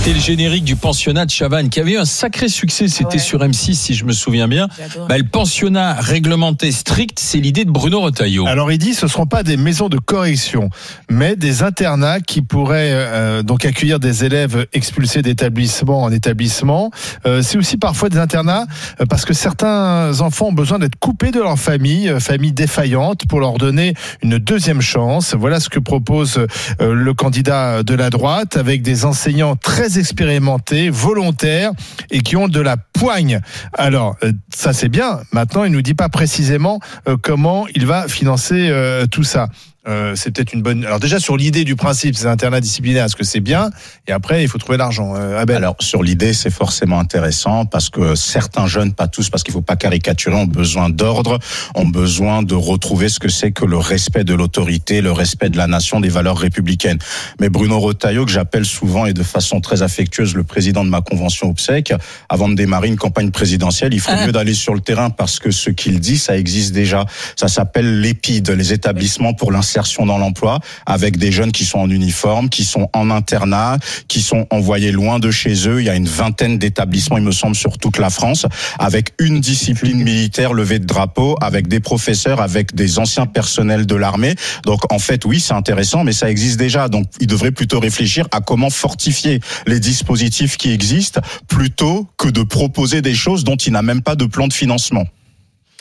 C'était le générique du pensionnat de Chavannes qui avait eu un sacré succès. C'était sur M6 si je me souviens bien. Le pensionnat réglementé strict, c'est l'idée de Bruno Retailleau. Alors il dit ce ne seront pas des maisons de correction, mais des internats qui pourraient donc accueillir des élèves expulsés d'établissement en établissement. C'est aussi parfois des internats parce que certains enfants ont besoin d'être coupés de leur famille défaillante pour leur donner une deuxième chance. Voilà ce que propose le candidat de la droite avec des enseignants très expérimentés, volontaires et qui ont de la poigne. Alors, ça c'est bien. Maintenant, il ne nous dit pas précisément comment il va financer tout ça. C'est peut-être une bonne... Alors déjà, sur l'idée du principe, ces internats disciplinaires, est-ce que c'est bien ? Et après, il faut trouver l'argent. Abel. Alors, sur l'idée, c'est forcément intéressant parce que certains jeunes, pas tous, parce qu'il ne faut pas caricaturer, ont besoin d'ordre, ont besoin de retrouver ce que c'est que le respect de l'autorité, le respect de la nation, des valeurs républicaines. Mais Bruno Retailleau, que j'appelle souvent et de façon très affectueuse le président de ma convention obsèque, avant de démarrer une campagne présidentielle, il faut mieux d'aller sur le terrain parce que ce qu'il dit, ça existe déjà. Ça s'appelle l'EPID, les établissements pour l'insertion dans l'emploi, avec des jeunes qui sont en uniforme, qui sont en internat, qui sont envoyés loin de chez eux. Il y a une vingtaine d'établissements, il me semble, sur toute la France, avec une discipline militaire levée de drapeau, avec des professeurs, avec des anciens personnels de l'armée. Donc, en fait, oui, c'est intéressant, mais ça existe déjà. Donc, il devrait plutôt réfléchir à comment fortifier les dispositifs qui existent, plutôt que de proposer des choses dont il n'a même pas de plan de financement. Didier ?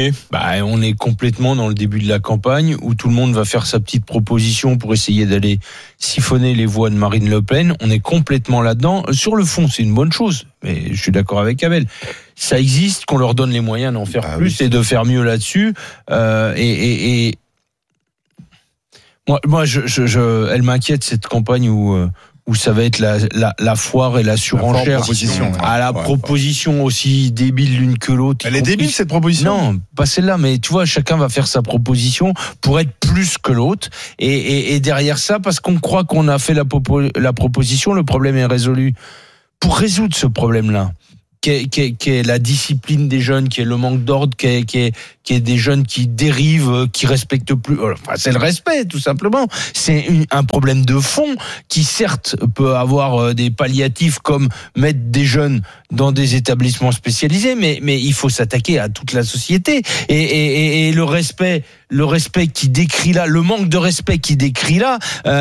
On est complètement dans le début de la campagne où tout le monde va faire sa petite proposition pour essayer d'aller siphonner les voix de Marine Le Pen. On est complètement là-dedans. Sur le fond, c'est une bonne chose, mais je suis d'accord avec Abel. Ça existe, qu'on leur donne les moyens d'en faire plus et de faire mieux là-dessus. Moi, elle m'inquiète cette campagne où ça va être la foire et la surenchère à la proposition aussi débile l'une que l'autre. Elle est débile cette proposition ? Non, pas celle-là, mais tu vois, chacun va faire sa proposition pour être plus que l'autre. Et derrière ça, parce qu'on croit qu'on a fait la proposition, le problème est résolu. Pour résoudre ce problème-là, qui est la discipline des jeunes, qui est le manque d'ordre, qui est des jeunes qui dérivent, qui respectent plus. Enfin, c'est le respect, tout simplement. C'est un problème de fond qui, certes, peut avoir des palliatifs comme mettre des jeunes dans des établissements spécialisés, mais il faut s'attaquer à toute la société. Et le respect qui décrit là, le manque de respect qui décrit là,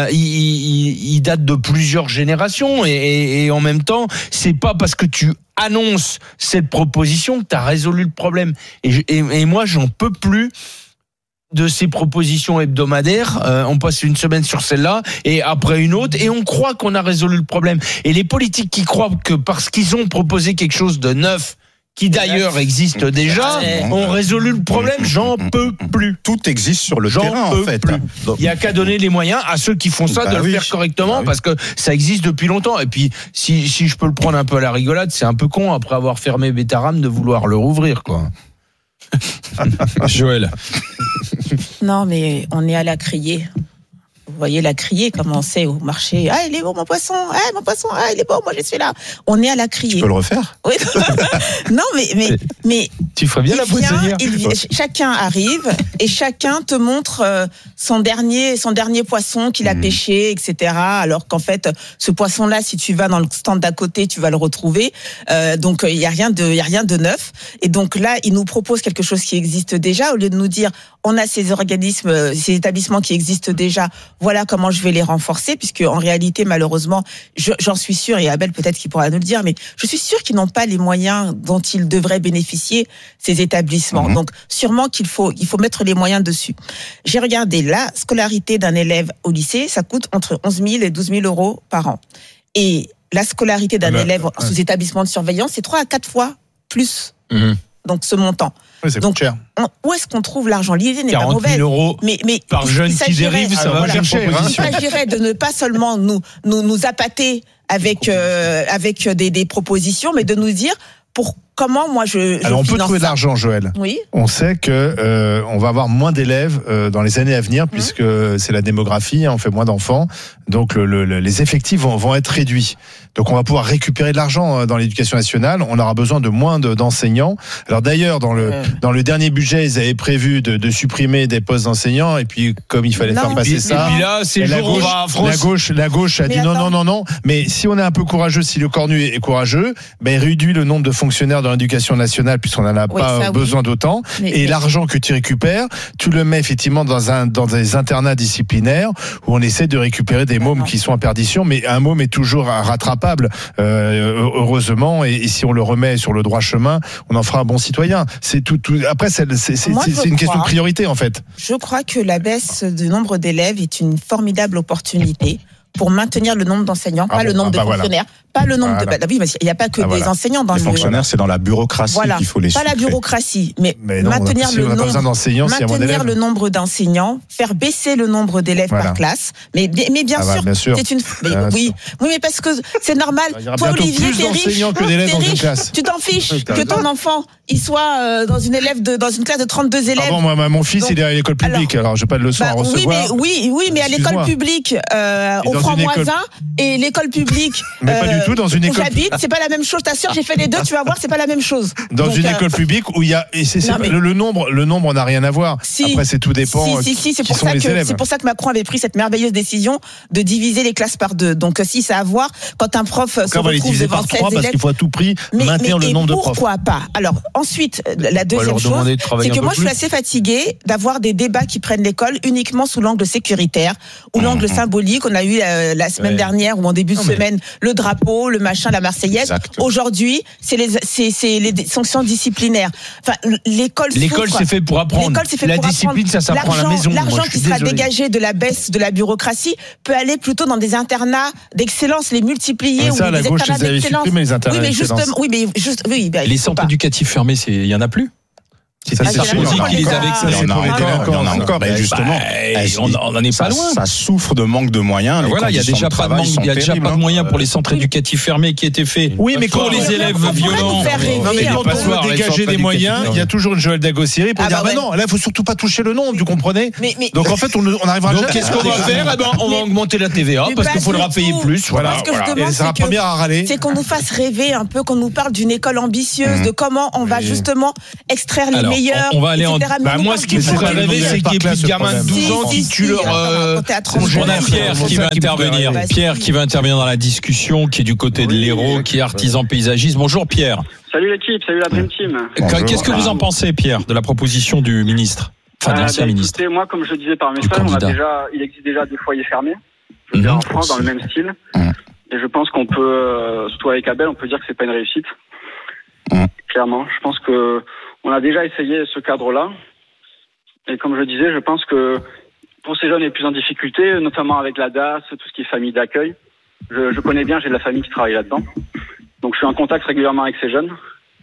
il date de plusieurs générations. Et en même temps, c'est pas parce que tu annonce cette proposition que tu as résolu le problème. Et moi, j'en peux plus de ces propositions hebdomadaires. On passe une semaine sur celle-là et après une autre et on croit qu'on a résolu le problème. Et les politiques qui croient que parce qu'ils ont proposé quelque chose de neuf, qui d'ailleurs existe déjà, ont résolu le problème, j'en peux plus. Tout existe sur le terrain, en fait. Il n'y a qu'à donner les moyens à ceux qui font ça de le faire correctement, parce que ça existe depuis longtemps. Et puis, si je peux le prendre un peu à la rigolade, c'est un peu con, après avoir fermé Betaram, de vouloir le rouvrir, quoi. Joël. Non, mais on est à la criée. Vous voyez la criée commencer au marché. Ah, il est bon mon poisson. Ah, mon poisson. Ah, il est bon. Moi, je suis là. On est à la criée. Tu peux le refaire ? Oui. Non, mais tu ferais bien la poissonnière. Chacun arrive et chacun te montre son dernier poisson qu'il a pêché, etc. Alors qu'en fait, ce poisson-là, si tu vas dans le stand d'à côté, tu vas le retrouver. Donc il y a rien de neuf. Et donc là, il nous propose quelque chose qui existe déjà au lieu de nous dire on a ces organismes, ces établissements qui existent déjà. Voilà comment je vais les renforcer, puisque en réalité, malheureusement, j'en suis sûre, et Abel peut-être qu'il pourra nous le dire, mais je suis sûre qu'ils n'ont pas les moyens dont ils devraient bénéficier, ces établissements. Donc, sûrement qu'il faut mettre les moyens dessus. J'ai regardé la scolarité d'un élève au lycée, ça coûte entre 11 000 et 12 000 euros par an. Et la scolarité d'un élève sous établissement de surveillance, c'est 3 à 4 fois plus. Donc, ce montant. Oui, c'est donc, cher. Où est-ce qu'on trouve l'argent ? L'idée n'est pas mauvaise. 40 000 euros mais par jeune qui dérive, ça va faire cher. Il s'agirait de ne pas seulement nous appâter avec des propositions, mais de nous dire comment moi je Alors on peut finance trouver de ça? l'argent, Joël. Oui. On sait que on va avoir moins d'élèves dans les années à venir puisque c'est la démographie, on fait moins d'enfants, donc les effectifs vont être réduits. Donc on va pouvoir récupérer de l'argent dans l'éducation nationale. On aura besoin de moins d'enseignants. Alors d'ailleurs dans le dernier budget, ils avaient prévu de supprimer des postes d'enseignants et puis comme il fallait faire passer ça. Et puis là, c'est la gauche a dit non. Mais si on est un peu courageux, si le Cornu est courageux, ben il réduit le nombre de fonctionnaires dans l'éducation nationale puisqu'on n'en a pas besoin d'autant. Et l'argent que tu récupères, tu le mets effectivement dans des internats disciplinaires où on essaie de récupérer des mômes qui sont en perdition. Mais un môme est toujours rattrapable, heureusement. Et si on le remet sur le droit chemin, on en fera un bon citoyen. C'est tout. Après, c'est une question de priorité en fait. Je crois que la baisse du nombre d'élèves est une formidable opportunité pour maintenir le nombre d'enseignants, pas le nombre de fonctionnaires, pas le nombre de. Oui, il n'y a pas que des enseignants dans les fonctionnaires, c'est dans la bureaucratie qu'il faut les pas sucrer. la bureaucratie, mais non, maintenir le nombre d'enseignants, maintenir le nombre d'enseignants, faire baisser le nombre d'élèves par classe. Mais bien sûr, c'est une. Oui, mais parce que c'est normal. Toi, Olivier, t'es riche, tu t'en fiches que ton enfant il soit dans une classe de 32 élèves. Bon, moi, mon fils, il est à l'école publique, alors j'ai pas de leçon à recevoir. Oui, mais à l'école publique, au franc moins 1 et l'école publique. Mais pas du tout dans une école. J'habite, c'est pas la même chose. T'assures, j'ai fait les deux, tu vas voir, c'est pas la même chose. Dans une école publique où il y a le nombre n'a rien à voir. Après, c'est tout dépend. C'est pour ça que Macron avait pris cette merveilleuse décision de diviser les classes par 2. Donc si ça a à voir quand un prof se retrouve devant 16 élèves, parce qu'il faut à tout prix maintenir le nombre de profs. Pourquoi pas? Alors ensuite, la deuxième chose, c'est que moi je suis assez fatiguée d'avoir des débats qui prennent l'école uniquement sous l'angle sécuritaire ou l'angle symbolique. On a eu la semaine dernière ou en début de semaine le drapeau, le machin, la Marseillaise. Exactement. Aujourd'hui, c'est les sanctions disciplinaires. Enfin, l'école c'est fait pour apprendre. La discipline, ça s'apprend à la maison. L'argent qui sera dégagé de la baisse de la bureaucratie peut aller plutôt dans des internats d'excellence, les multiplier ou des internats d'excellence. Les centres éducatifs fermés, il y en a plus. C'est Sarkozy qui les avait. Il y en a encore. Et justement, on n'en est pas loin. Ça souffre de manque de moyens. Voilà, il y a déjà pas de moyens pour les centres éducatifs fermés qui étaient faits. Oui, mais pour les élèves violents. Non, mais quand on veut dégager des moyens, il y a toujours une Joël Dagossieri pour dire non, là, il faut surtout pas toucher le nombre, vous comprenez? Donc en fait, on n'arrivera jamais. Donc qu'est-ce qu'on va faire? On va augmenter la TVA parce qu'il faudra payer plus. Voilà. Et ça sera première à râler. C'est qu'on nous fasse rêver un peu, qu'on nous parle d'une école ambitieuse, de comment on va justement extraire les meilleurs. On va aller en. Moi, ce qui me ferait rêver, c'est qu'il y ait plus de gamins de 12 ans qui tuent leur. On a Pierre qui va intervenir. Pierre qui va intervenir dans la discussion, qui est du côté de l'Hérault, qui est artisan paysagiste. Bonjour Pierre. Salut l'équipe, salut la Dream Team. Qu'est-ce que vous en pensez, Pierre, de la proposition du ministre, de l'ancien ministre? Écoutez, moi, comme je le disais par message, il existe déjà des foyers fermés. Je veux dire, en France, dans le même style. Et je pense qu'on peut, surtout avec Abel, on peut dire que c'est pas une réussite. Clairement, je pense que on a déjà essayé ce cadre-là. Et comme je le disais, je pense que pour ces jeunes les plus en difficulté, notamment avec la DAS, tout ce qui est famille d'accueil, je connais bien, j'ai de la famille qui travaille là-dedans. Donc je suis en contact régulièrement avec ces jeunes.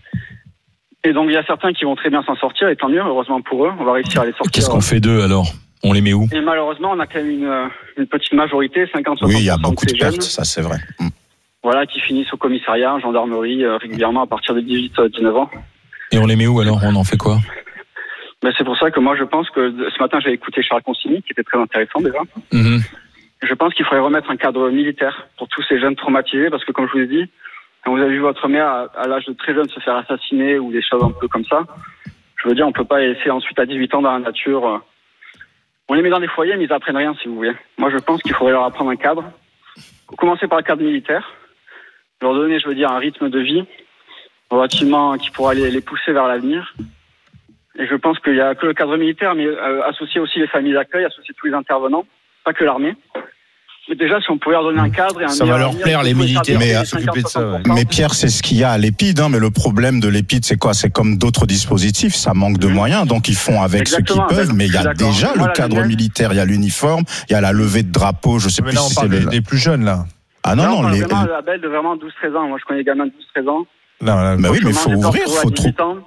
Et donc il y a certains qui vont très bien s'en sortir, et tant mieux, heureusement pour eux, on va réussir à les sortir. Qu'est-ce qu'on fait d'eux alors? On les met où? Et malheureusement, on a quand même une petite majorité, 50-60% oui, il y a beaucoup de jeunes, pertes, ça c'est vrai. Voilà, qui finissent au commissariat, gendarmerie, régulièrement à partir de 18-19 ans. Et on les met où alors? On en fait quoi? C'est pour ça que moi je pense que ce matin j'ai écouté Charles Consigny, qui était très intéressant déjà. Je pense qu'il faudrait remettre un cadre militaire pour tous ces jeunes traumatisés, parce que comme je vous ai dit, quand vous avez vu votre mère à l'âge de très jeune se faire assassiner ou des choses un peu comme ça, je veux dire, on peut pas les laisser ensuite à 18 ans dans la nature. On les met dans des foyers, mais ils apprennent rien, si vous voulez. Moi je pense qu'il faudrait leur apprendre un cadre. Commencer par le cadre militaire, leur donner, je veux dire, un rythme de vie relativement qui pourra les pousser vers l'avenir. Et je pense qu'il n'y a que le cadre militaire, mais associer aussi les familles d'accueil, associer tous les intervenants, pas que l'armée. Mais déjà, si on pouvait leur donner un cadre et un ça va leur plaire, les militaires, s'occuper de ça. Mais Pierre, c'est ce qu'il y a à l'EPID, mais le problème de l'EPID, c'est quoi? C'est comme d'autres dispositifs, ça manque de moyens, donc ils font avec ce qu'ils peuvent, mais il y a déjà le cadre militaire, il y a l'uniforme, il y a la levée de drapeau, je sais plus si c'est les plus jeunes, là. Ah non, vraiment Abel de vraiment 12-13 ans. Moi, je connais des gamins de 12-13 ans. Non, mais oui, mais il faut ouvrir, faut trop.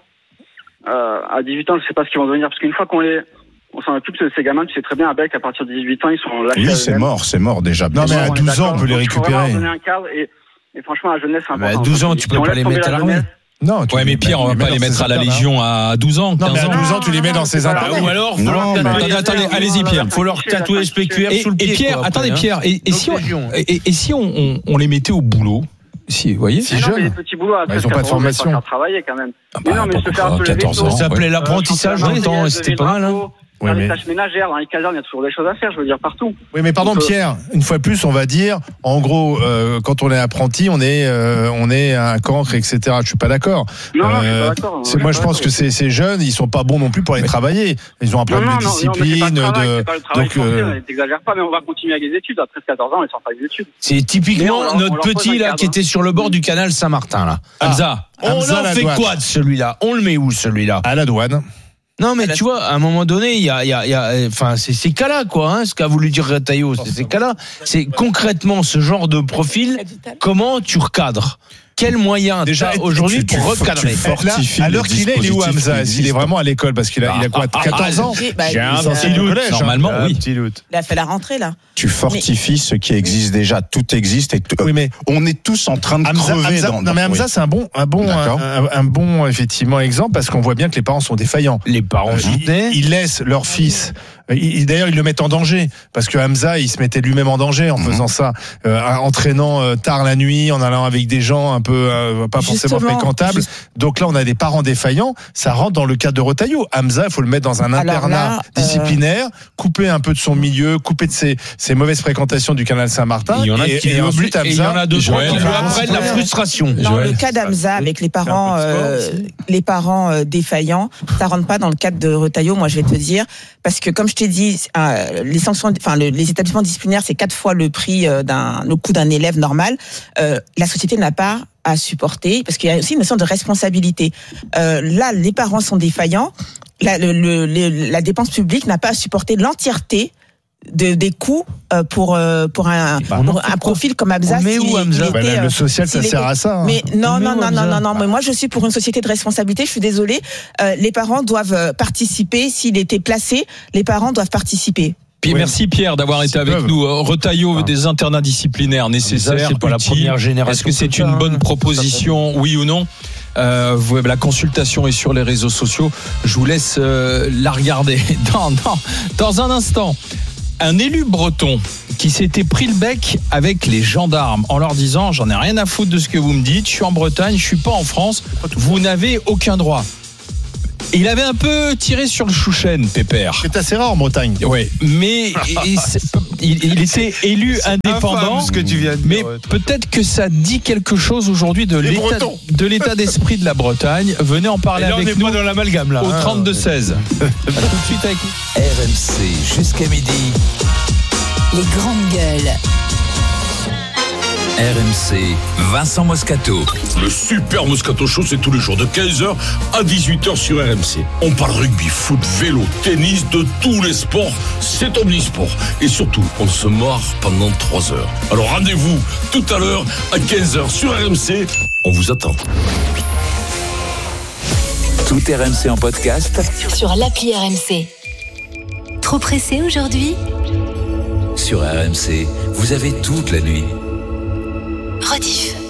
À 18 ans, je sais pas ce qu'ils vont devenir, parce qu'une fois on s'en occupe de ces gamins, tu sais très bien, Abel, qu'à partir de 18 ans, ils sont lâchés. Oui, c'est mort déjà. Non, mais à 12 ans, on peut les récupérer. Il faut vraiment donner un cadre, et franchement, la jeunesse, c'est important. À 12 ans, tu peux pas les mettre à l'armée. Non, mais Pierre, on va pas les mettre à la Légion à 12 ans, 15 ans. Non, mais à 12 ans, tu les mets dans ces internats. Ou alors, attendez, allez-y, Pierre. Faut leur tatouer SPQR sous le pied. Et Pierre, attendez, Pierre, et si on les mettait au boulot? Si, vous voyez, c'est jeune. Les petits boulots à ils n'ont pas de formation. Faire travailler quand même. Mais non, mais se faire sur le veto. Ça s'appelait l'apprentissage dans le temps, c'était pas mal, hein. Dans les tâches ménagères, dans les casernes, il y a toujours des choses à faire, je veux dire, partout. Oui, mais pardon, Pierre, une fois de plus, on va dire, en gros, quand on est apprenti, on est un cancre, etc. Je suis pas d'accord. Non, je suis pas d'accord. Moi, je pense que ces jeunes, ils sont pas bons non plus pour aller travailler. Ils ont un problème de discipline. C'est pas le travail forcé, on n'exagère pas, mais on va continuer avec les études. À 13-14 ans, on sort pas les études. C'est typiquement notre petit, là, qui était sur le bord du canal Saint-Martin, là. Hamza. On en fait quoi de celui-là? On le met où, celui-là? À la douane. Non, mais tu vois, à un moment donné, il y a, enfin, c'est ces cas-là, quoi, hein, ce qu'a voulu dire Retailleau, c'est ces cas-là. C'est concrètement ce genre de profil, comment tu recadres? Quel moyen déjà aujourd'hui pour recadrer? À l'heure qu'il est, il est où Hamza? Est-ce est vraiment à l'école? Parce qu'il a quoi, 14 ans? J'ai un petit doute. Normalement, oui. Il a fait la rentrée, là. Tu fortifies ce qui existe déjà. Tout existe et oui, mais on est tous en train de crever dans. Non, mais Hamza, c'est un bon, effectivement, exemple parce qu'on voit bien que les parents sont défaillants. Les parents ils laissent leur fils. D'ailleurs, ils le mettent en danger parce que Hamza, il se mettait lui-même en danger en faisant ça, entraînant tard la nuit, en allant avec des gens un peu pas forcément fréquentables. Donc là, on a des parents défaillants. Ça rentre dans le cadre de Retailleau. Hamza, il faut le mettre dans un internat disciplinaire, couper un peu de son milieu, couper de ses mauvaises fréquentations du canal Saint-Martin. Il y en a qui ensuite Hamza, il y en a deux qui lui apprennent la frustration. Dans le cas d'Hamza, avec les parents défaillants, ça rentre pas dans le cadre de Retailleau. Moi, je vais te dire, parce que comme je t'ai dit, les sanctions, enfin les établissements disciplinaires, c'est 4 fois le prix le coût d'un élève normal. La société n'a pas à supporter, parce qu'il y a aussi une notion de responsabilité. Là, les parents sont défaillants. La dépense publique n'a pas à supporter l'entièreté des coûts pour un profil comme Hamza. Mais où Hamza? Le social, ça sert à ça. Mais non. Mais moi, je suis pour une société de responsabilité. Je suis désolée. Les parents doivent participer. S'il était placé, les parents doivent participer. Puis merci Pierre d'avoir été avec nous. Retailleau des internats disciplinaires nécessaires. C'est pas la première génération. Est-ce que c'est une bonne proposition, oui ou non? La consultation est sur les réseaux sociaux. Je vous laisse la regarder dans un instant. Un élu breton qui s'était pris le bec avec les gendarmes en leur disant: j'en ai rien à foutre de ce que vous me dites, je suis en Bretagne, je suis pas en France, vous n'avez aucun droit. Et il avait un peu tiré sur le chouchen, Pépère. C'est assez rare en Bretagne. Oui, mais il était élu indépendant. Ce que tu viens de dire, mais peut-être que ça dit quelque chose aujourd'hui de l'état d'esprit de la Bretagne. Venez en parler avec nous. Dans l'amalgame là. Au 32-16. Tout de suite avec RMC jusqu'à midi. Les grandes gueules. RMC, Vincent Moscato. Le Super Moscato Show, c'est tous les jours de 15h à 18h sur RMC. On parle rugby, foot, vélo, tennis, de tous les sports. C'est omnisport. Et surtout, on se marre pendant 3 heures. Alors rendez-vous tout à l'heure à 15h sur RMC. On vous attend. Tout RMC en podcast sur l'appli RMC. Trop pressé aujourd'hui? Sur RMC, vous avez toute la nuit. Rediff.